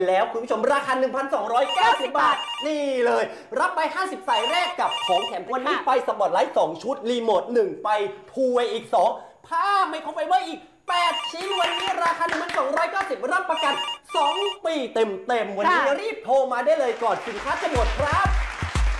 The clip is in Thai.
แล้วคุณผู้ชมราคา 1,290 บาทนี่เลยรับไป50สายแรกกับของแถมวันนี้ไปสปอตไลท์2ชุดรีโมท1ไปทูเวย์อีก2ผ้าไมโครไฟเบอร์อีก8ชิ้นวันนี้ราคา 1,290 รับประกัน2 ปีเต็มวันนี้รีบโทรมาได้เลยก่อนสินค้าจะหมดครับ